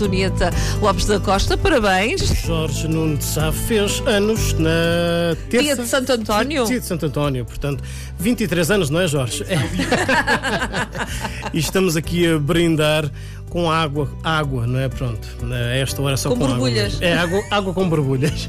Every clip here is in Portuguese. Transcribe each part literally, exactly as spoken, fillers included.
Antonieta Lopes da Costa, parabéns. Jorge Nunes Sá fez anos na terça. Dia de Santo António? Dia de Santo António, portanto, vinte e três anos, não é, Jorge? É. E estamos aqui a brindar com água, água, não é? Pronto, a esta hora só com, com borbulhas. Água. É, água, água com borbulhas.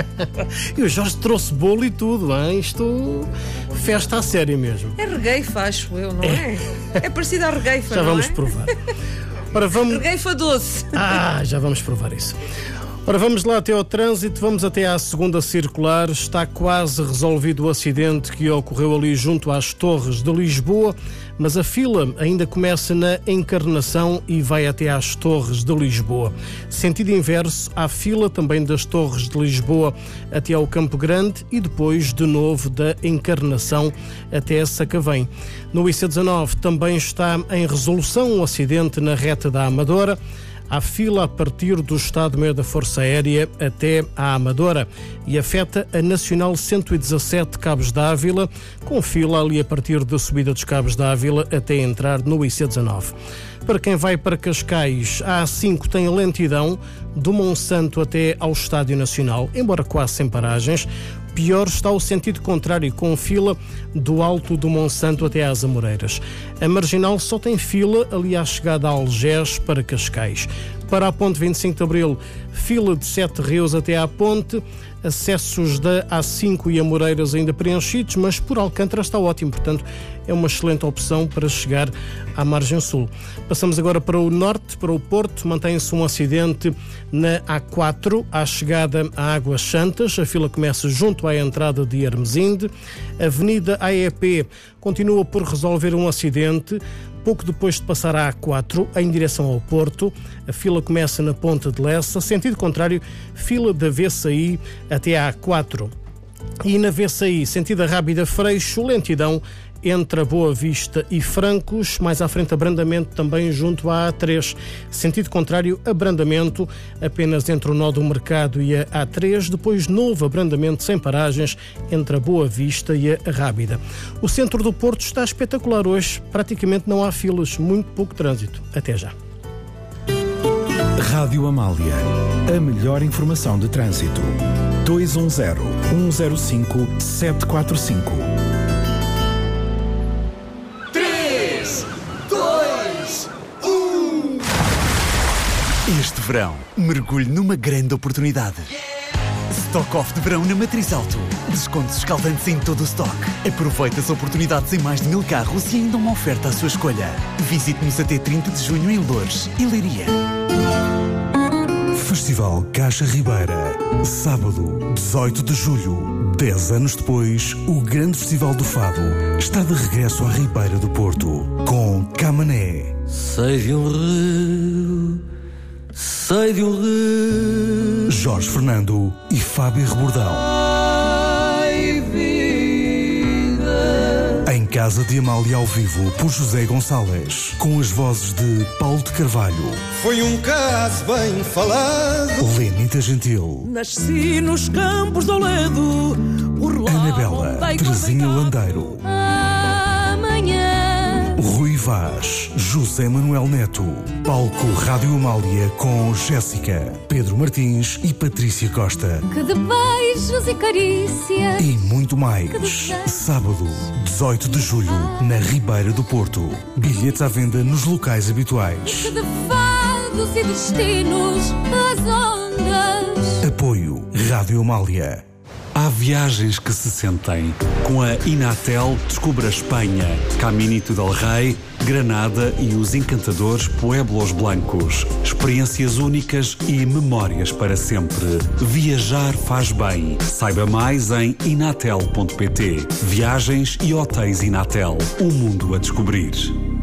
E o Jorge trouxe bolo e tudo, hein? Isto, festa a sério mesmo. É regueifa, acho eu, não é? É, é parecido à regueifa, Já não vamos é? provar. Ora, vamos... Regueifa doce. Ah, já vamos provar isso. Ora, vamos lá até ao trânsito, vamos até à segunda circular. Está quase resolvido o acidente que ocorreu ali junto às Torres de Lisboa, mas a fila ainda começa na Encarnação e vai até às Torres de Lisboa. Sentido inverso, há fila também das Torres de Lisboa até ao Campo Grande e depois de novo da Encarnação até Sacavém. No I C dezanove também está em resolução um acidente na reta da Amadora. Há fila a partir do Estado-Maior da Força Aérea até à Amadora e afeta a Nacional cento e dezassete Cabos da Ávila, com fila ali a partir da subida dos Cabos da Ávila até entrar no I C dezanove. Para quem vai para Cascais, a A cinco tem lentidão do Monsanto até ao Estádio Nacional, embora quase sem paragens. Pior está o sentido contrário, com fila do Alto do Monsanto até às Amoreiras. A Marginal só tem fila ali à chegada a Algés para Cascais. Para a Ponte vinte e cinco de Abril, fila de Sete Rios até à Ponte, acessos da A cinco e Amoreiras ainda preenchidos, mas por Alcântara está ótimo, portanto é uma excelente opção para chegar à margem sul. Passamos agora para o norte, para o Porto. Mantém-se um acidente na A quatro, à chegada a Águas Santas. A fila começa junto à entrada de Hermesinde. A Avenida A E P continua por resolver um acidente. Pouco depois de passar a A quatro, em direção ao Porto, a fila começa na Ponta de Lessa. Sentido contrário, fila da V C I até a A quatro. E na V C I, sentido Rábida Freixo, lentidão entre a Boa Vista e Francos, mais à frente abrandamento também junto à A três. Sentido contrário, abrandamento apenas entre o nó do Mercado e a A três, depois novo abrandamento sem paragens entre a Boa Vista e a Rábida. O centro do Porto está espetacular hoje, praticamente não há filas, muito pouco trânsito. Até já. Rádio Amália, a melhor informação de trânsito. dois um zero, um zero cinco, sete quatro cinco. Este verão, mergulhe numa grande oportunidade. Stock Off de verão na Matriz Auto. Descontos escaldantes em todo o stock. Aproveite as oportunidades em mais de mil carros e ainda uma oferta à sua escolha. Visite-nos até trinta de junho em Loures e Leiria. Festival Caixa Ribeira. Sábado, dezoito de julho. Dez anos depois, o grande Festival do Fado está de regresso à Ribeira do Porto. Com Camané. Sei de um rio, sei de um rio, Jorge Fernando e Fábio Rebordão. Ai, vida. Em Casa de Amália ao vivo por José Gonçalves, com as vozes de Paulo de Carvalho. Foi um caso bem falado. Lenita Gentil. Nasci nos campos do Ledo, por lá. Anabela, Terezinha Landeiro. Amanhã. Rui Vaz, José Manuel Neto. Palco Rádio Amália com Jéssica, Pedro Martins e Patrícia Costa. Que de beijos e carícias. E muito mais. Sábado, dezoito de julho, na Ribeira do Porto. Bilhetes à venda nos locais habituais. Que de fados e destinos das ondas. Apoio Rádio Amália. Há viagens que se sentem. Com a Inatel, descubra a Espanha, Caminito del Rei, Granada e os encantadores Pueblos Blancos. Experiências únicas e memórias para sempre. Viajar faz bem. Saiba mais em inatel ponto pt. Viagens e hotéis Inatel. Um mundo a descobrir.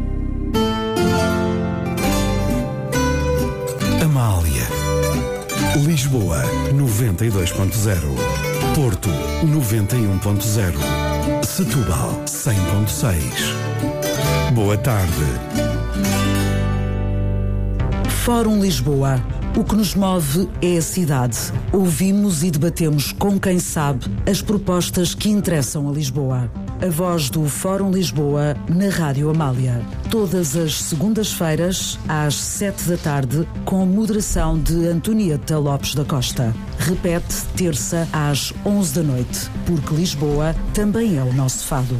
Amália. Lisboa, noventa e dois ponto zero. Porto, noventa e um ponto zero. Setúbal, cem ponto seis. Boa tarde. Fórum Lisboa. O que nos move é a cidade. Ouvimos e debatemos com quem sabe as propostas que interessam a Lisboa. a voz do Fórum Lisboa na Rádio Amália. Todas as segundas-feiras, às sete da tarde, com moderação de Antonieta Lopes da Costa. Repete terça às onze da noite, porque Lisboa também é o nosso fado.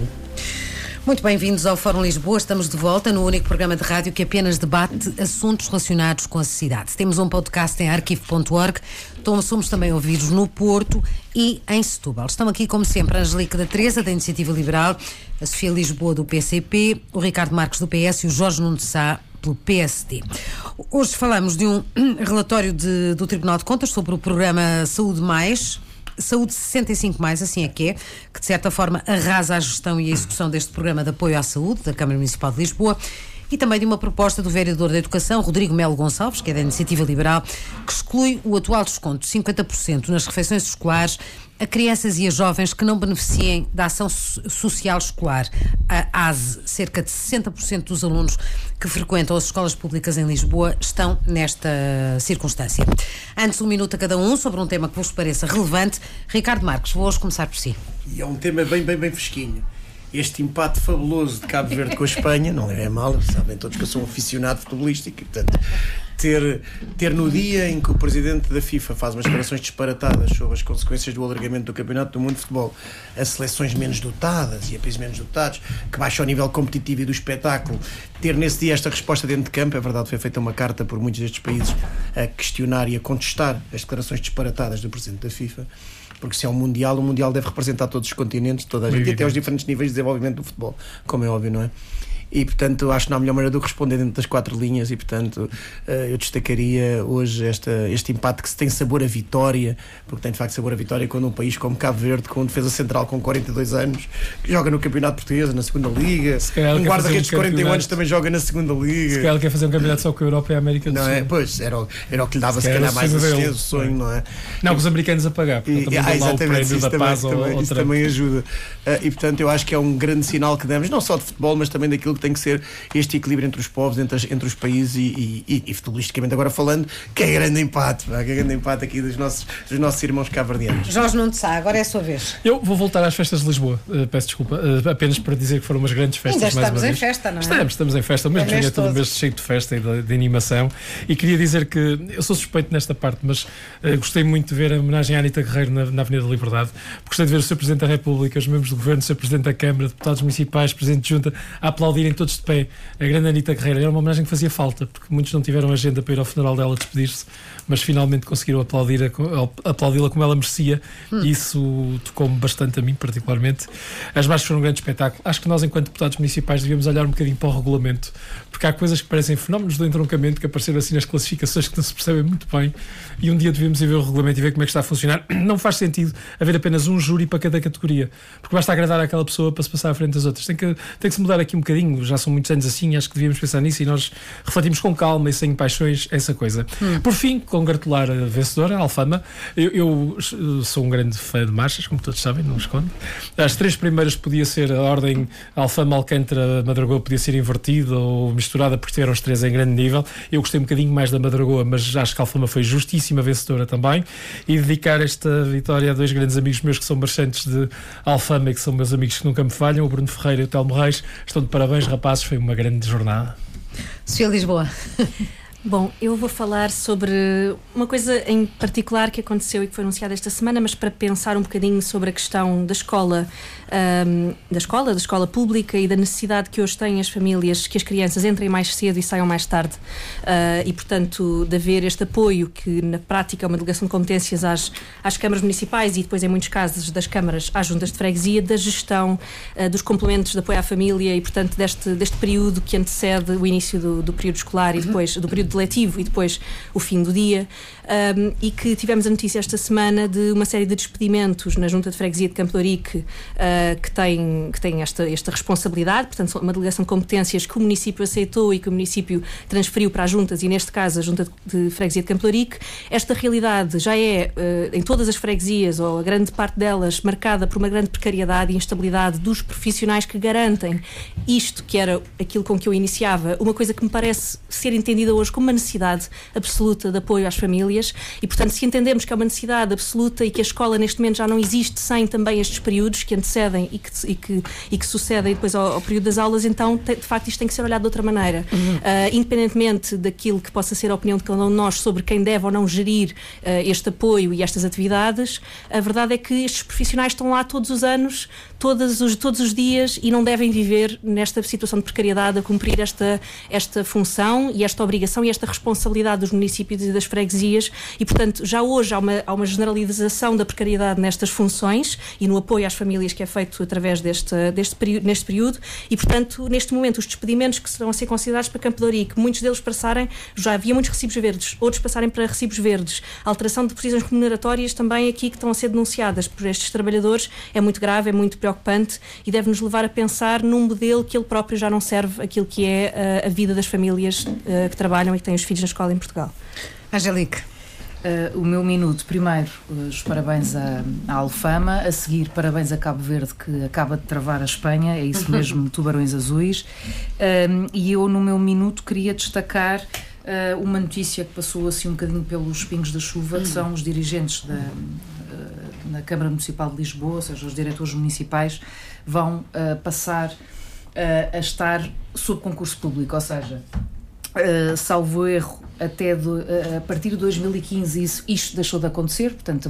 Muito bem-vindos ao Fórum Lisboa. Estamos de volta no único programa de rádio que apenas debate assuntos relacionados com a cidade. Temos um podcast em arquivo ponto org. Somos também ouvidos no Porto e em Setúbal. Estão aqui, como sempre, a Angélica da Teresa, da Iniciativa Liberal, a Sofia Lisboa, do P C P, o Ricardo Marques, do P S e o Jorge Nuno de Sá, pelo P S D. Hoje falamos de um relatório de, do Tribunal de Contas sobre o programa Saúde Mais, Saúde sessenta e cinco mais, assim é que é, que de certa forma arrasa a gestão e a execução deste programa de apoio à saúde da Câmara Municipal de Lisboa, e também de uma proposta do vereador da Educação, Rodrigo Melo Gonçalves, que é da Iniciativa Liberal, que exclui o atual desconto de cinquenta por cento nas refeições escolares a crianças e a jovens que não beneficiem da ação social escolar. A A S E, cerca de sessenta por cento dos alunos que frequentam as escolas públicas em Lisboa estão nesta circunstância. Antes, um minuto a cada um sobre um tema que vos pareça relevante. Ricardo Marques, vou hoje começar por si. E é um tema bem, bem, bem fresquinho. Este empate fabuloso de Cabo Verde com a Espanha, não é mal, sabem todos que eu sou um aficionado futebolístico e, portanto, ter, ter no dia em que o presidente da FIFA faz umas declarações disparatadas sobre as consequências do alargamento do Campeonato do Mundo de Futebol a seleções menos dotadas e a países menos dotados, que baixa o nível competitivo e do espetáculo, ter nesse dia esta resposta dentro de campo, é verdade, foi feita uma carta por muitos destes países a questionar e a contestar as declarações disparatadas do presidente da FIFA. Porque se é um Mundial, o Mundial deve representar todos os continentes, toda a gente, e até os diferentes níveis de desenvolvimento do futebol, como é óbvio, não é? E, portanto, acho que não há melhor maneira de eu responder dentro das quatro linhas e, portanto, eu destacaria hoje esta, este empate que se tem sabor a vitória, porque tem de facto sabor a vitória quando um país como Cabo Verde, com um defesa central com quarenta e dois anos, que joga no Campeonato Português, na segunda Liga, um guarda-redes de quarenta e um anos também joga na segunda Liga. Se calhar ele quer fazer um campeonato só com a Europa e a América do não Sul. É? Pois, era, era o que lhe dava se, se calhar mais assistência, o sonho, não é? Não, com os americanos a pagar, porque também ah, lá o prémio da paz também, ou também, isso também ajuda. Uh, e, portanto, eu acho que é um grande sinal que damos, não só de futebol, mas também daquilo que tem que ser este equilíbrio entre os povos, entre, as, entre os países e, e, e, e futebolisticamente agora falando, que é grande empate, pá, que é grande empate aqui dos nossos, dos nossos irmãos cabo-verdianos. Jorge Nuno de Sá, agora é a sua vez. Eu vou voltar às festas de Lisboa, uh, peço desculpa, uh, apenas para dizer que foram umas grandes festas. Ainda mais estamos uma em vez. festa, não é? Estamos, estamos em festa, mas é todo um mês cheio de festa e de, de animação, e queria dizer que eu sou suspeito nesta parte, mas uh, gostei muito de ver a homenagem à Anitta Guerreiro na, na Avenida da Liberdade, gostei de ver o senhor Presidente da República, os membros do Governo, o senhor Presidente da Câmara, deputados municipais, Presidente de Junta, a aplaudirem todos de pé a grande Anitta Guerreiro. Era uma homenagem que fazia falta, porque muitos não tiveram agenda para ir ao funeral dela despedir-se, mas finalmente conseguiram aplaudir-a, aplaudi-la como ela merecia, hum. e isso tocou-me bastante a mim, particularmente. As marchas foram um grande espetáculo. Acho que nós, enquanto deputados municipais, devíamos olhar um bocadinho para o regulamento, porque há coisas que parecem fenómenos do entroncamento que apareceram assim nas classificações que não se percebem muito bem, e um dia devíamos ir ver o regulamento e ver como é que está a funcionar. Não faz sentido haver apenas um júri para cada categoria, porque basta agradar àquela pessoa para se passar à frente das outras. Tem que, tem que se mudar aqui um bocadinho, já são muitos anos assim, acho que devíamos pensar nisso e nós refletimos com calma e sem paixões essa coisa. Hum. Por fim, congratular a vencedora, a Alfama. Eu, eu sou um grande fã de marchas, como todos sabem, não escondo. As três primeiras podia ser a ordem Alfama, Alcântara, Madragoa, podia ser invertida ou misturada porque tiveram os três em grande nível. Eu gostei um bocadinho mais da Madragoa, mas acho que a Alfama foi justíssima vencedora também, e dedicar esta vitória a dois grandes amigos meus que são marchantes de Alfama e que são meus amigos que nunca me falham, o Bruno Ferreira e o Telmo Reis. Estão de parabéns, rapazes, foi uma grande jornada. Sofia Lisboa. Bom, eu vou falar sobre uma coisa em particular que aconteceu e que foi anunciada esta semana, mas para pensar um bocadinho sobre a questão da escola, um, da escola, da escola pública e da necessidade que hoje têm as famílias que as crianças entrem mais cedo e saiam mais tarde, uh, e portanto de haver este apoio que na prática é uma delegação de competências às, às câmaras municipais e depois em muitos casos das câmaras às juntas de freguesia, da gestão uh, dos complementos de apoio à família e portanto deste, deste período que antecede o início do, do período escolar e depois do período letivo e depois o fim do dia, um, e que tivemos a notícia esta semana de uma série de despedimentos na Junta de Freguesia de Campo de Ourique, uh, que tem, que tem esta, esta responsabilidade, portanto uma delegação de competências que o município aceitou e que o município transferiu para as juntas, e neste caso a Junta de Freguesia de Campo de Ourique. Esta realidade já é, uh, em todas as freguesias, ou a grande parte delas, marcada por uma grande precariedade e instabilidade dos profissionais que garantem isto, que era aquilo com que eu iniciava, uma coisa que me parece ser entendida hoje como como uma necessidade absoluta de apoio às famílias e, portanto, se entendemos que é uma necessidade absoluta e que a escola neste momento já não existe sem também estes períodos que antecedem e que, e que, e que sucedem depois ao, ao período das aulas, então, te, de facto, isto tem que ser olhado de outra maneira. Uhum. Uh, independentemente daquilo que possa ser a opinião de cada um de nós sobre quem deve ou não gerir uh, este apoio e estas atividades, a verdade é que estes profissionais estão lá todos os anos, todos os, todos os dias e não devem viver nesta situação de precariedade a cumprir esta, esta função e esta obrigação e esta responsabilidade dos municípios e das freguesias e, portanto, já hoje há uma, há uma generalização da precariedade nestas funções e no apoio às famílias que é feito através deste, deste período, neste período e, portanto, neste momento os despedimentos que serão a ser considerados para Campo de Ourique, muitos deles passarem, já havia muitos recibos verdes, outros passarem para recibos verdes, a alteração de previsões remuneratórias também aqui que estão a ser denunciadas por estes trabalhadores é muito grave, é muito preocupante e deve-nos levar a pensar num modelo que ele próprio já não serve aquilo que é uh, a vida das famílias uh, que trabalham e que têm os filhos na escola em Portugal. Angelique. Uh, o meu minuto, primeiro, os parabéns à, à Alfama, a seguir, parabéns a Cabo Verde, que acaba de travar a Espanha, é isso mesmo, tubarões azuis. Um, e eu, no meu minuto, queria destacar uh, uma notícia que passou assim um bocadinho pelos pingos da chuva, que são os dirigentes da, uh, na Câmara Municipal de Lisboa, ou seja, os diretores municipais, vão uh, passar uh, a estar sob concurso público, ou seja, uh, salvo erro, até do, uh, a partir de dois mil e quinze isso, isto deixou de acontecer, portanto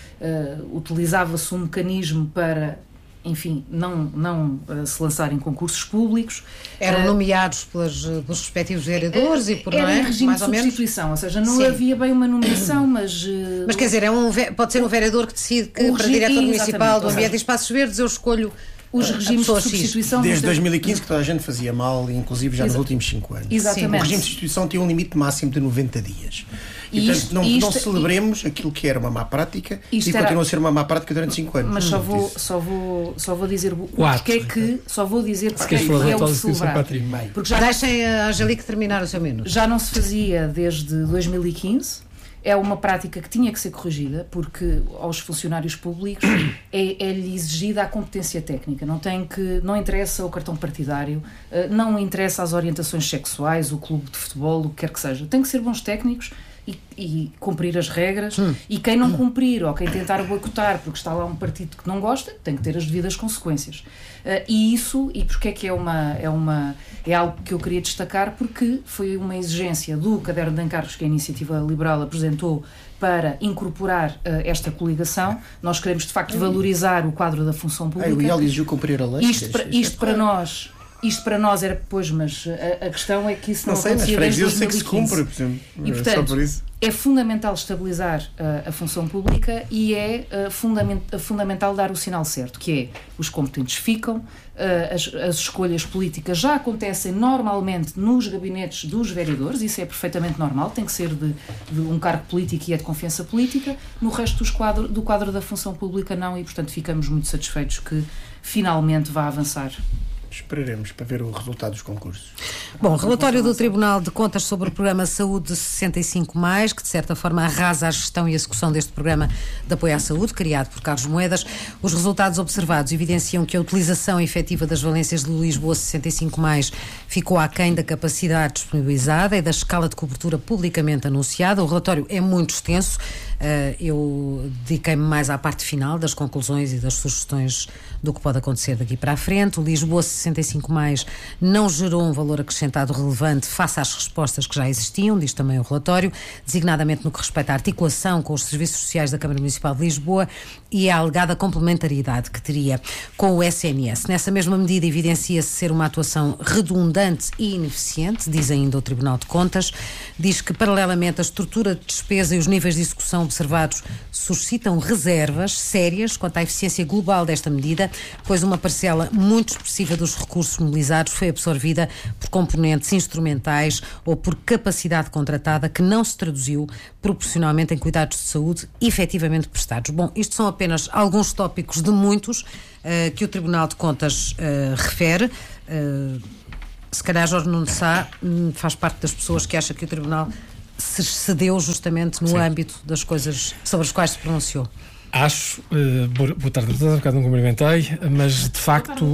uh, utilizava-se um mecanismo para, enfim, não, não uh, se lançarem concursos públicos. Eram uh, nomeados pelas, pelos respectivos vereadores uh, e por, era não é? Em regime mais de ou substituição, menos? Ou seja, não Sim. havia bem uma nomeação, mas... Uh, mas quer dizer, é um, pode ser um vereador que decide que para diretor municipal do Ambiente e Espaços Verdes eu escolho os regimes de substituição. Desde dois mil e quinze que toda a gente fazia mal, inclusive já Exa- nos últimos cinco anos. Exatamente. O regime de substituição tinha um limite máximo de noventa dias. E, e portanto, isto, não, isto, não celebremos aquilo que era uma má prática e era, continua a ser uma má prática durante cinco anos. Mas só vou, só vou, só vou dizer Quatro. porque é que só vou dizer porque é que é o de celebrar. Porque já deixem a Angelique terminar o seu minuto. Já não se fazia desde dois mil e quinze. É uma prática que tinha que ser corrigida porque aos funcionários públicos é, é-lhe exigida a competência técnica. Não tem que, não interessa o cartão partidário, não interessa as orientações sexuais, o clube de futebol, o que quer que seja. Tem que ser bons técnicos e, e cumprir as regras. Hum. E quem não cumprir ou quem tentar boicotar porque está lá um partido que não gosta, tem que ter as devidas consequências. Uh, e isso, e porque é que é uma, é uma é algo que eu queria destacar, porque foi uma exigência do Caderno de Encargos que a Iniciativa Liberal apresentou para incorporar uh, esta coligação. Nós queremos de facto valorizar o quadro da função pública. Ah, o I E L exigiu cumprir a lei. Isto, para, isto para nós Isto para nós era depois, mas a, a questão é que isso não, não sei, acontecia desde dois mil e quinze. Eu sei que se cumpre, por exemplo. E, portanto, só por isso. É fundamental estabilizar uh, a função pública e é uh, fundament, uh, fundamental dar o sinal certo, que é os competentes ficam, uh, as, as escolhas políticas já acontecem normalmente nos gabinetes dos vereadores, isso é perfeitamente normal, tem que ser de, de um cargo político e é de confiança política, no resto dos quadro, do quadro da função pública não, e portanto ficamos muito satisfeitos que finalmente vá avançar. Esperaremos para ver o resultado dos concursos. Bom, relatório do Tribunal de Contas sobre o programa Saúde sessenta e cinco mais, que de certa forma arrasa a gestão e a execução deste programa de apoio à saúde, criado por Carlos Moedas. Os resultados observados evidenciam que a utilização efetiva das valências de Lisboa sessenta e cinco mais ficou aquém da capacidade disponibilizada e da escala de cobertura publicamente anunciada. O relatório é muito extenso. Uh, eu dediquei-me mais à parte final das conclusões e das sugestões do que pode acontecer daqui para a frente. O Lisboa sessenta e cinco mais não gerou um valor acrescentado relevante face às respostas que já existiam, diz também o relatório, designadamente no que respeita à articulação com os serviços sociais da Câmara Municipal de Lisboa e à alegada complementaridade que teria com o S N S. Nessa mesma medida evidencia-se ser uma atuação redundante e ineficiente, diz ainda o Tribunal de Contas. Diz que, paralelamente, a estrutura de despesa e os níveis de execução observados suscitam reservas sérias quanto à eficiência global desta medida, pois uma parcela muito expressiva dos recursos mobilizados foi absorvida por componentes instrumentais ou por capacidade contratada que não se traduziu proporcionalmente em cuidados de saúde efetivamente prestados. Bom, isto são apenas alguns tópicos de muitos uh, que o Tribunal de Contas uh, refere. Uh, se calhar Jorge Nuno Sá um, faz parte das pessoas que acham que o Tribunal se cedeu justamente no Sim. âmbito das coisas sobre as quais se pronunciou. Acho, uh, boa tarde a todos, um bocado não cumprimentei, mas de facto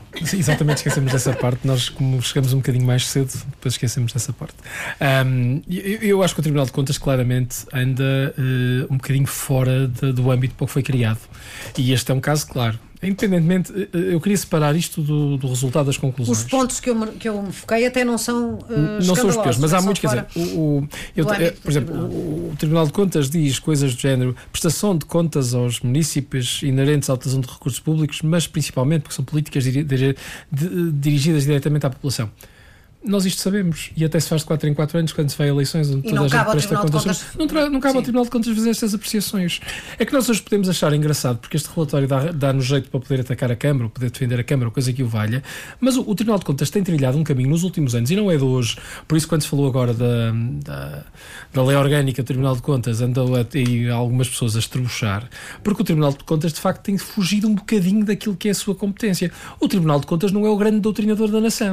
Sim, exatamente, esquecemos dessa parte. Nós, como chegamos um bocadinho mais cedo, depois esquecemos dessa parte. Um, eu, eu acho que o Tribunal de Contas claramente anda uh, um bocadinho fora de, do âmbito para o que foi criado. E este é um caso claro. Independentemente, eu queria separar isto do, do resultado das conclusões. Os pontos que eu me, que eu me foquei até não são uh, não são os piores, mas há muitos, quer fora dizer, o, o, eu, por exemplo, o, o Tribunal de Contas diz coisas do género prestação de contas aos munícipes inerentes à utilização de recursos públicos, mas principalmente porque são políticas diri, diri, de, dirigidas diretamente à população. Nós isto sabemos, e até se faz de quatro em quatro anos quando se vai a eleições onde toda a gente presta contas. contas. Não, tra- não cabe Sim. ao Tribunal de Contas fazer estas apreciações. É que nós hoje podemos achar engraçado, porque este relatório dá, dá-nos jeito para poder atacar a Câmara, ou poder defender a Câmara, coisa que o valha, mas o, o Tribunal de Contas tem trilhado um caminho nos últimos anos, e não é de hoje. Por isso, quando se falou agora da, da, da lei orgânica do Tribunal de Contas, andou a, e algumas pessoas a estrebuchar, porque o Tribunal de Contas, de facto, tem fugido um bocadinho daquilo que é a sua competência. O Tribunal de Contas não é o grande doutrinador da nação.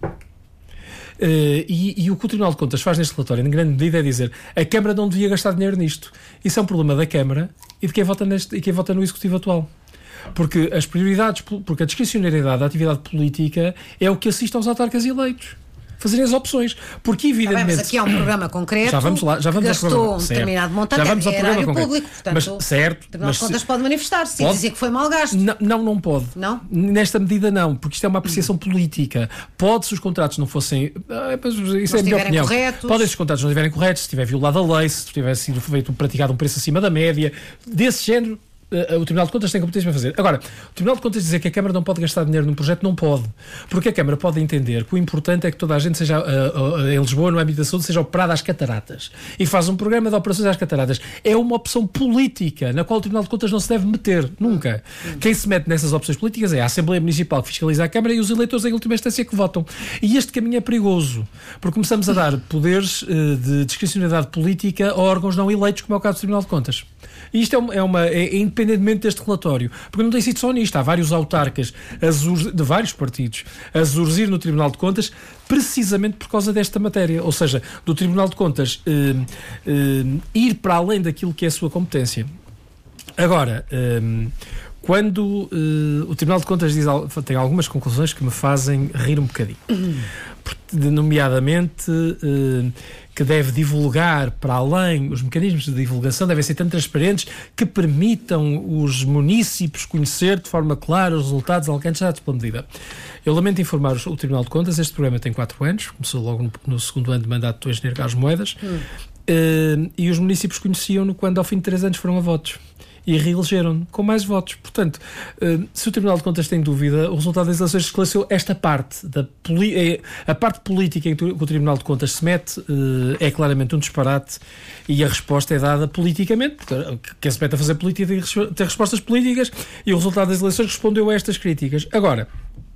Uh, e, e o que o Tribunal de Contas faz neste relatório, em grande medida, é dizer a Câmara não devia gastar dinheiro nisto. Isso é um problema da Câmara e de quem vota, neste, e quem vota no Executivo atual. Porque as prioridades, porque a discricionariedade da atividade política é o que assiste aos autarcas eleitos fazerem as opções, porque evidentemente... Ah, mas aqui há um programa concreto já vamos lá, já vamos que gastou um determinado montante, já vamos ao programa é concreto. Público, portanto, mas, certo, o Tribunal mas de Contas se... pode manifestar-se e dizer que foi mal gasto. Não, não, não pode. Não? Nesta medida não, porque isto é uma apreciação hum. política. Pode, se os contratos não fossem... Ah, isso não é a minha opinião. Corretos. Podem, se os contratos não estiverem corretos, se tiver violado a lei, se tiver sido feito, praticado um preço acima da média, desse género, o Tribunal de Contas tem competência para fazer. Agora, o Tribunal de Contas dizer que a Câmara não pode gastar dinheiro num projeto, não pode. Porque a Câmara pode entender que o importante é que toda a gente seja, uh, uh, em Lisboa, no âmbito da saúde, seja operada às cataratas. E faz um programa de operações às cataratas. É uma opção política, na qual o Tribunal de Contas não se deve meter, nunca. Quem se mete nessas opções políticas é a Assembleia Municipal que fiscaliza a Câmara e os eleitores em última instância que votam. E este caminho é perigoso, porque começamos a dar poderes uh, de discricionariedade política a órgãos não eleitos, como é o caso do Tribunal de Contas. E isto é uma, é uma é, é independentemente deste relatório, porque não tem sido só nisto. Há vários autarcas a zur, de vários partidos a zurzir no Tribunal de Contas precisamente por causa desta matéria, ou seja, do Tribunal de Contas eh, eh, ir para além daquilo que é a sua competência. Agora, eh, quando eh, o Tribunal de Contas diz, tem algumas conclusões que me fazem rir um bocadinho. Nomeadamente eh, que deve divulgar para além, os mecanismos de divulgação devem ser tão transparentes que permitam os munícipes conhecer de forma clara os resultados alcançados pela medida. Eu lamento informar o Tribunal de Contas, este programa tem quatro anos, começou logo no, no segundo ano de mandato do engenheiro Carlos Moedas, hum. eh, e os munícipes conheciam-no quando ao fim de três anos foram a votos. E reelegeram-no com mais votos. Portanto, se o Tribunal de Contas tem dúvida, o resultado das eleições esclareceu esta parte. Da poli- a parte política em que o Tribunal de Contas se mete é claramente um disparate e a resposta é dada politicamente. Quem se mete a fazer política tem que ter respostas políticas e o resultado das eleições respondeu a estas críticas. Agora,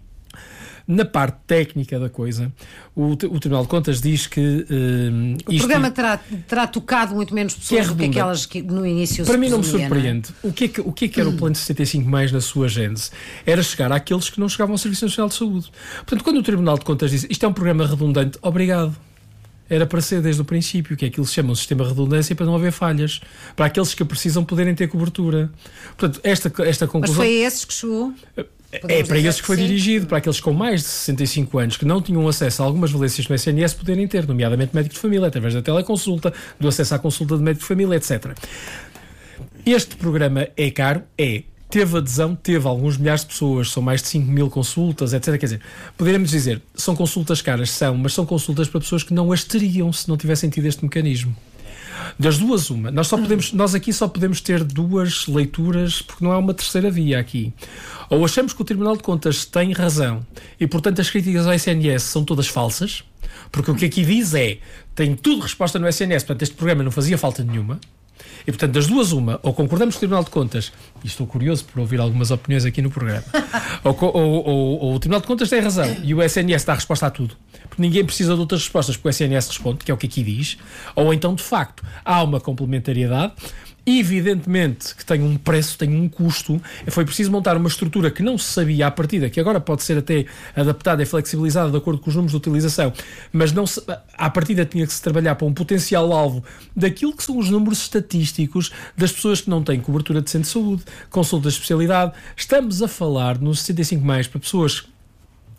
na parte técnica da coisa, o, o Tribunal de Contas diz que... Uh, o isto programa terá, terá tocado muito menos pessoas que é do que aquelas que no início Para se mim não me presumia, surpreende. Não é? O, que é que, o que é que era hum. o plano de sessenta e cinco mais na sua gênese? Era chegar àqueles que não chegavam ao Serviço Nacional de Saúde. Portanto, quando o Tribunal de Contas diz isto é um programa redundante, obrigado. Era para ser desde o princípio, que é aquilo que se chama um sistema de redundância para não haver falhas. Para aqueles que precisam poderem ter cobertura. Portanto, esta, esta conclusão... Mas foi a esses que chegou... É para esses que foi dirigido, para aqueles com mais de sessenta e cinco anos que não tinham acesso a algumas valências no S N S poderem ter, nomeadamente médico de família, através da teleconsulta, do acesso à consulta de médico de família, etcétera. Este programa é caro? É. Teve adesão? Teve alguns milhares de pessoas, são mais de cinco mil consultas, etcétera. Quer dizer, poderíamos dizer, são consultas caras? São, mas são consultas para pessoas que não as teriam se não tivessem tido este mecanismo. Das duas, uma. Nós, só podemos, nós aqui só podemos ter duas leituras porque não há uma terceira via aqui. Ou achamos que o Tribunal de Contas tem razão e, portanto, as críticas ao S N S são todas falsas, porque o que aqui diz é tem tudo resposta no S N S, portanto, este programa não fazia falta nenhuma. E, portanto, das duas, uma, ou concordamos com o Tribunal de Contas, e estou curioso por ouvir algumas opiniões aqui no programa, ou, ou, ou, ou o Tribunal de Contas tem razão e o S N S dá resposta a tudo, porque ninguém precisa de outras respostas porque o S N S responde, que é o que aqui diz, ou então, de facto, há uma complementariedade. Evidentemente que tem um preço, tem um custo. Foi preciso montar uma estrutura que não se sabia à partida, que agora pode ser até adaptada e flexibilizada de acordo com os números de utilização, mas não se, à partida tinha que se trabalhar para um potencial alvo daquilo que são os números estatísticos das pessoas que não têm cobertura de centro de saúde, consultas de especialidade. Estamos a falar no sessenta e cinco mais para pessoas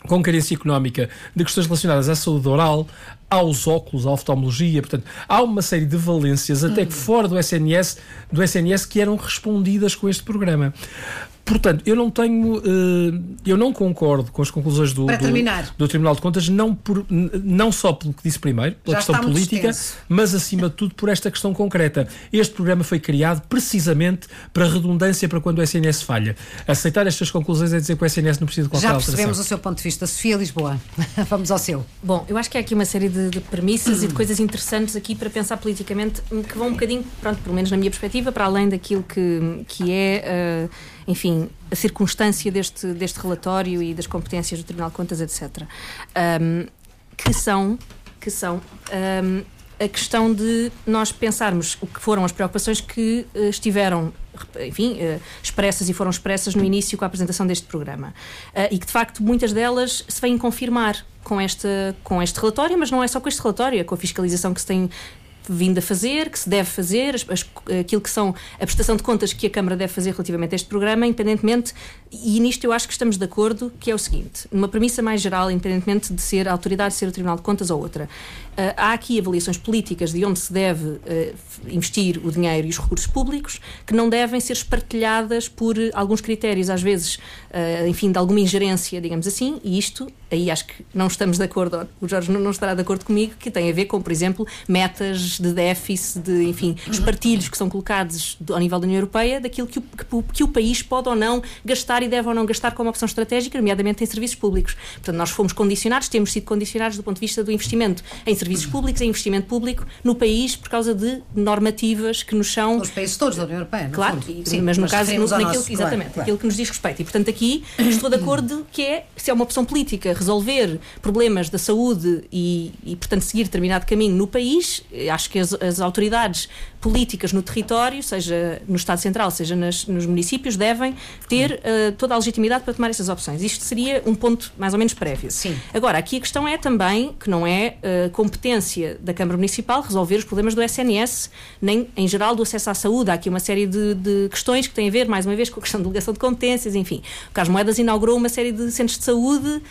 com carência económica, de questões relacionadas à saúde oral, aos óculos, à oftalmologia. Portanto, há uma série de valências, até que fora do S N S, do S N S que eram respondidas com este programa. Portanto, eu não tenho, eu não concordo com as conclusões do, do, do Tribunal de Contas, não, por, não só pelo que disse primeiro, pela Já questão política, mas acima de tudo por esta questão concreta. Este programa foi criado precisamente para redundância para quando o S N S falha. Aceitar estas conclusões é dizer que o S N S não precisa de qualquer alteração. Já percebemos o seu ponto de vista. Sofia Lisboa, vamos ao seu. Bom, eu acho que há aqui uma série de, de premissas e de coisas interessantes aqui para pensar politicamente, que vão um bocadinho, pronto, pelo menos na minha perspectiva, para além daquilo que, que é... Uh, enfim, a circunstância deste, deste relatório e das competências do Tribunal de Contas, etcétera. Um, que são, que são um, a questão de nós pensarmos o que foram as preocupações que uh, estiveram, enfim, uh, expressas e foram expressas no início com a apresentação deste programa. Uh, e que, de facto, muitas delas se vêm confirmar com, esta, com este relatório, mas não é só com este relatório, é com a fiscalização que se tem vindo a fazer, que se deve fazer, as, as, aquilo que são a prestação de contas que a Câmara deve fazer relativamente a este programa, independentemente, e nisto eu acho que estamos de acordo, que é o seguinte, numa premissa mais geral, independentemente de ser a autoridade, de ser o Tribunal de Contas ou outra, uh, há aqui avaliações políticas de onde se deve uh, investir o dinheiro e os recursos públicos, que não devem ser espartilhadas por alguns critérios, às vezes, uh, enfim, de alguma ingerência, digamos assim, e isto, aí acho que não estamos de acordo, o Jorge não, não estará de acordo comigo, que tem a ver com, por exemplo, metas de déficit, de, enfim, espartilhos que são colocados do, ao nível da União Europeia, daquilo que o, que, que o país pode ou não gastar e deve ou não gastar como opção estratégica, nomeadamente em serviços públicos. Portanto, nós fomos condicionados, temos sido condicionados do ponto de vista do investimento em serviços públicos, em investimento público no país, por causa de normativas que nos são... Os países todos da União Europeia, claro, fundo. Sim, mas no mas caso, no, naquilo, nosso, exatamente, claro, aquilo claro. que nos diz respeito. E, portanto, aqui estou de acordo que é, se é uma opção política, resolver problemas da saúde e, e portanto, seguir determinado caminho no país, acho que as, as autoridades políticas no território, seja no Estado Central, seja nas, nos municípios, devem ter uh, toda a legitimidade para tomar essas opções. Isto seria um ponto mais ou menos prévio. Sim. Agora, aqui a questão é também que não é uh, competência da Câmara Municipal resolver os problemas do S N S, nem em geral do acesso à saúde. Há aqui uma série de, de questões que têm a ver, mais uma vez, com a questão de delegação de competências, enfim. O Carlos Moedas inaugurou uma série de centros de saúde uh,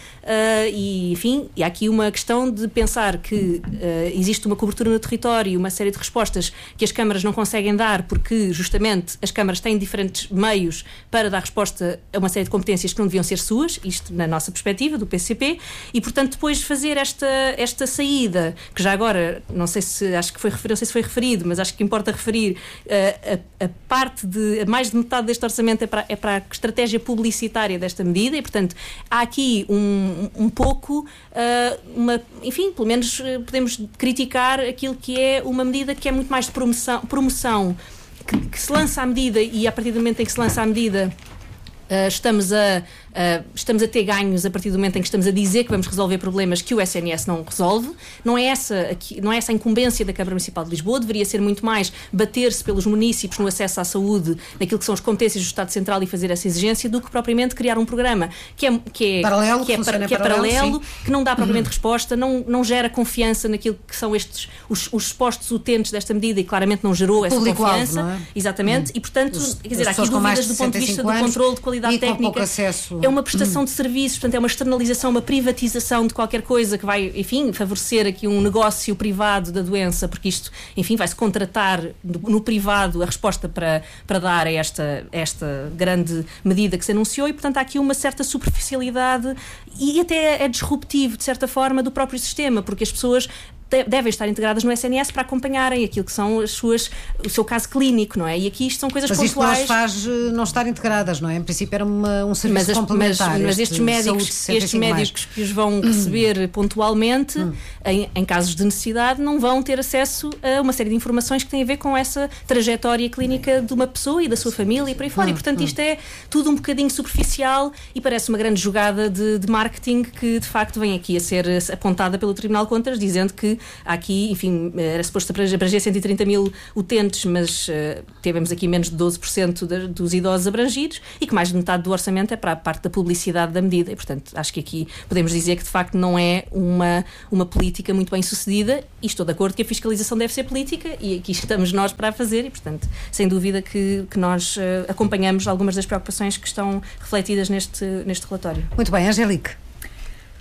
e, enfim, e há aqui uma questão de pensar que uh, existe uma cobertura no território e uma série de respostas que as câmaras não conseguem dar porque, justamente, as câmaras têm diferentes meios para dar resposta a uma série de competências que não deviam ser suas, isto na nossa perspectiva, do P C P, e, portanto, depois de fazer esta, esta saída, que já agora, não sei se, acho que foi, não sei se foi referido, mas acho que importa referir, uh, a, a parte de, mais de metade deste orçamento é para, é para a estratégia publicitária desta medida e, portanto, há aqui um, um pouco, uh, uma, enfim, pelo menos uh, podemos criticar aquilo que é uma medida que é muito mais de promoção, promoção que, que se lança à medida e a partir do momento em que se lança à medida uh, estamos a Uh, estamos a ter ganhos a partir do momento em que estamos a dizer que vamos resolver problemas que o S N S não resolve. Não é essa, aqui, não é essa a incumbência da Câmara Municipal de Lisboa, deveria ser muito mais bater-se pelos municípios no acesso à saúde, naquilo que são as competências do Estado Central e fazer essa exigência, do que propriamente criar um programa que é, que é paralelo, que é, para, que é paralelo, paralelo que não dá propriamente uhum. resposta, não, não gera confiança naquilo que são estes, os, os supostos utentes desta medida e claramente não gerou essa Público confiança. Alvo, não é? Exatamente, uhum. e portanto, os, quer dizer, há aqui dúvidas do ponto de vista do controle de qualidade técnica. É uma prestação de serviços, portanto é uma externalização, uma privatização de qualquer coisa que vai, enfim, favorecer aqui um negócio privado da doença, porque isto, enfim, vai-se contratar no, no privado a resposta para, para dar a esta, esta grande medida que se anunciou e, portanto, há aqui uma certa superficialidade e até é disruptivo, de certa forma, do próprio sistema, porque as pessoas devem estar integradas no S N S para acompanharem aquilo que são as suas, o seu caso clínico, não é? E aqui isto são coisas mas pontuais. Mas isto não as faz não estar integradas, não é? Em princípio era uma, um serviço mas as, complementar. Mas, mas estes médicos, estes médicos que os vão receber hum. pontualmente, hum. Em, em casos de necessidade, não vão ter acesso a uma série de informações que têm a ver com essa trajetória clínica de uma pessoa e da sua família e por aí fora. Hum. E, portanto, isto é tudo um bocadinho superficial e parece uma grande jogada de, de marketing que, de facto, vem aqui a ser apontada pelo Tribunal de Contas, dizendo que há aqui, enfim, era suposto abranger cento e trinta mil utentes, mas uh, tivemos aqui menos de doze por cento de, dos idosos abrangidos e que mais de metade do orçamento é para a parte da publicidade da medida. E, portanto, acho que aqui podemos dizer que, de facto, não é uma, uma política muito bem sucedida e estou de acordo que a fiscalização deve ser política e aqui estamos nós para a fazer e, portanto, sem dúvida que, que nós uh, acompanhamos algumas das preocupações que estão refletidas neste, neste relatório. Muito bem, Angélique.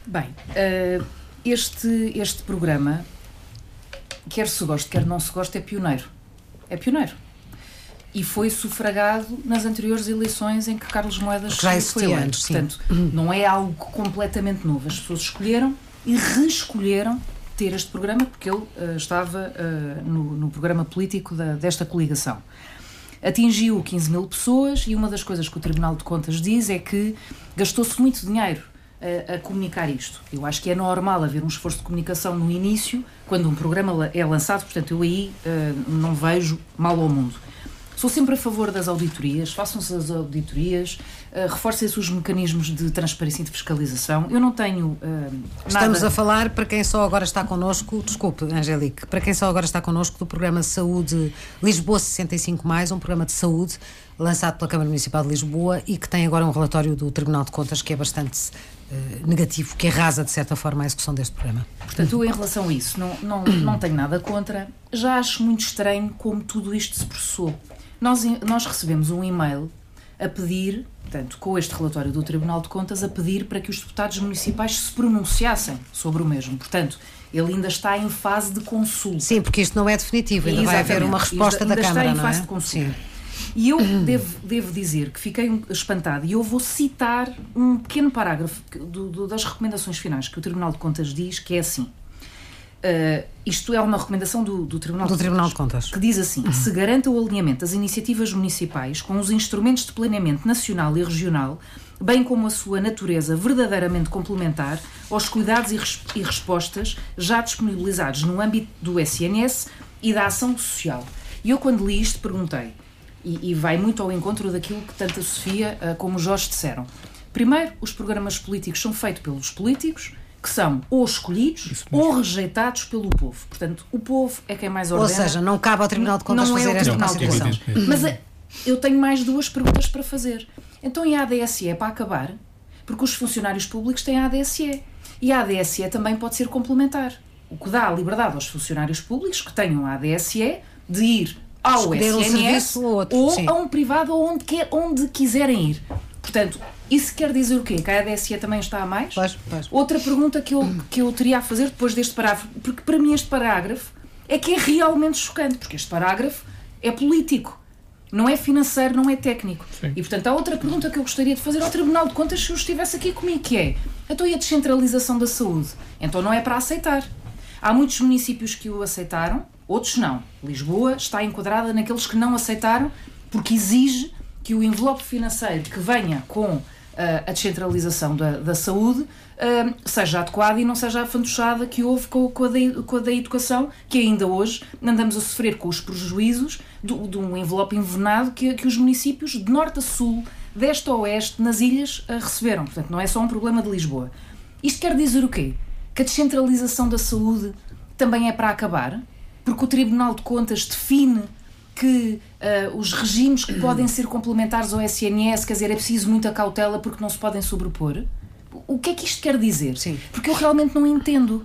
Bem, uh, este, este programa, quer se goste, quer não se goste, é pioneiro. É pioneiro. E foi sufragado nas anteriores eleições em que Carlos Moedas já foi eleito. Antes, portanto, não é algo completamente novo. As pessoas escolheram e reescolheram ter este programa porque ele uh, estava uh, no, no programa político da, desta coligação. Atingiu quinze mil pessoas e uma das coisas que o Tribunal de Contas diz é que gastou-se muito dinheiro a, a comunicar isto. Eu acho que é normal haver um esforço de comunicação no início, quando um programa é lançado, portanto eu aí uh, não vejo mal ao mundo. Sou sempre a favor das auditorias, façam-se as auditorias, uh, reforcem-se os mecanismos de transparência e de fiscalização. Eu não tenho uh, nada... Estamos a falar, para quem só agora está connosco, desculpe, Angélique, para quem só agora está connosco, do programa Saúde Lisboa sessenta e cinco mais, um programa de saúde lançado pela Câmara Municipal de Lisboa e que tem agora um relatório do Tribunal de Contas que é bastante uh, negativo, que arrasa de certa forma a execução deste programa. Portanto, eu em relação a isso não, não, não tenho nada contra. Já acho muito estranho como tudo isto se processou. Nós, nós recebemos um e-mail a pedir, portanto, com este relatório do Tribunal de Contas, a pedir para que os deputados municipais se pronunciassem sobre o mesmo. Portanto, ele ainda está em fase de consulta. Sim, porque isto não é definitivo, ainda vai haver uma resposta da Câmara, não é? Ainda está em fase de consulta. Sim. E eu devo, devo dizer que fiquei espantada e eu vou citar um pequeno parágrafo do, do, das recomendações finais que o Tribunal de Contas diz, que é assim. Uh, isto é uma recomendação do, do, Tribunal, do de Tribunal de Contas, que diz assim: se garanta o alinhamento das iniciativas municipais com os instrumentos de planeamento nacional e regional, bem como a sua natureza verdadeiramente complementar aos cuidados e, res, e respostas já disponibilizados no âmbito do S N S e da ação social. E eu, quando li isto, perguntei, e, e vai muito ao encontro daquilo que tanto a Sofia uh, como o Jorge disseram. Primeiro, os programas políticos são feitos pelos políticos, que são ou escolhidos ou rejeitados pelo povo. Portanto, o povo é quem mais ordena. Ou seja, não cabe ao Tribunal de Contas não fazer é esta consideração. Mas a, eu tenho mais duas perguntas para fazer. Então, e a A D S E para acabar? Porque os funcionários públicos têm a A D S E. E a A D S E também pode ser complementar. O que dá a liberdade aos funcionários públicos que tenham a A D S E de ir ao S N S um ou, outro, ou sim. a um privado ou onde, quer, onde quiserem ir. Portanto, isso quer dizer o quê? Que a A D S E também está a mais? Pois, pois. Outra pergunta que eu, que eu teria a fazer depois deste parágrafo, porque para mim este parágrafo é que é realmente chocante, porque este parágrafo é político, não é financeiro, não é técnico. Sim. E, portanto, há outra pergunta que eu gostaria de fazer ao Tribunal de Contas se eu estivesse aqui comigo, que é, então e a descentralização da saúde? Então não é para aceitar. Há muitos municípios que o aceitaram, outros não. Lisboa está enquadrada naqueles que não aceitaram, porque exige que o envelope financeiro que venha com uh, a descentralização da, da saúde uh, seja adequada e não seja a fantochada que houve com, com, a da, com a da educação, que ainda hoje andamos a sofrer com os prejuízos do, de um envelope envenenado que, que os municípios de norte a sul, de este a oeste, nas ilhas, uh, receberam. Portanto, não é só um problema de Lisboa. Isto quer dizer o quê? Que a descentralização da saúde também é para acabar? Porque o Tribunal de Contas define que uh, os regimes que podem ser complementares ao S N S, quer dizer, é preciso muita cautela porque não se podem sobrepor. O que é que isto quer dizer? Sim. Porque eu realmente não entendo.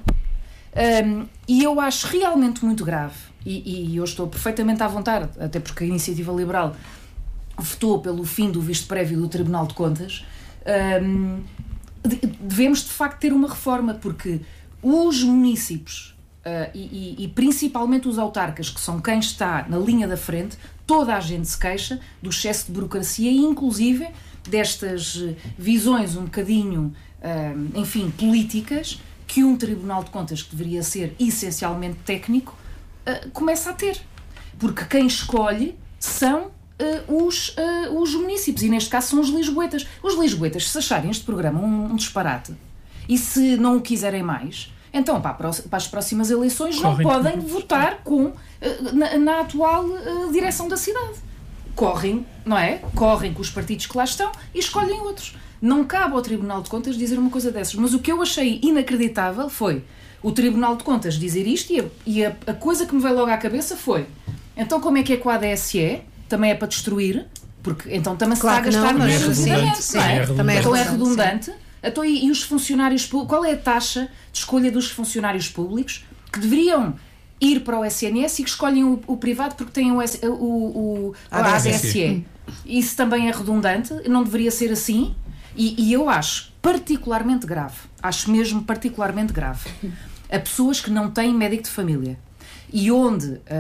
Um, e eu acho realmente muito grave, e, e eu estou perfeitamente à vontade, até porque a Iniciativa Liberal votou pelo fim do visto prévio do Tribunal de Contas, um, devemos de facto ter uma reforma, porque os municípios Uh, e, e, e principalmente os autarcas, que são quem está na linha da frente, toda a gente se queixa do excesso de burocracia e inclusive destas visões um bocadinho, uh, enfim, políticas que um Tribunal de Contas, que deveria ser essencialmente técnico, uh, começa a ter. Porque quem escolhe são uh, os, uh, os municípios, e neste caso são os lisboetas. Os lisboetas, se acharem este programa um, um disparate e se não o quiserem mais, então, para as próximas eleições, Correm. não podem votar com, na, na atual uh, direção da cidade. Correm, não é? Correm com os partidos que lá estão e escolhem outros. Não cabe ao Tribunal de Contas dizer uma coisa dessas. Mas o que eu achei inacreditável foi o Tribunal de Contas dizer isto e, a, e a, a coisa que me veio logo à cabeça foi: então como é que é com a A D S E? Também é para destruir? Porque então também se claro está a gastar não, no é redundante, sim, não é? sim, Também é então é redundante. Então, e, e os funcionários públicos, qual é a taxa de escolha dos funcionários públicos que deveriam ir para o S N S e que escolhem o, o privado porque têm o, o, o, a A D S E? Isso também é redundante, não deveria ser assim, e, e eu acho particularmente grave acho mesmo particularmente grave, a pessoas que não têm médico de família e onde